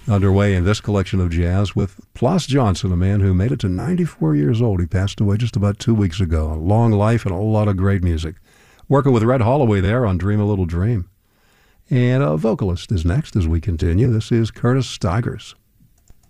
underway in this collection of jazz with Plas Johnson, a man who made it to 94 years old. He passed away just about 2 weeks ago. A long life and a lot of great music. Working with Red Holloway there on Dream a Little Dream. And a vocalist is next as we continue. This is Curtis Stigers.